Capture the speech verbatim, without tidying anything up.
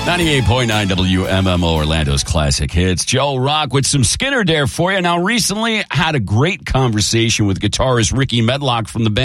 ninety-eight point nine W M M O, Orlando's classic hits. Joe Rock with some Skinner there for you. Now, recently had a great conversation with guitarist Ricky Medlock from the band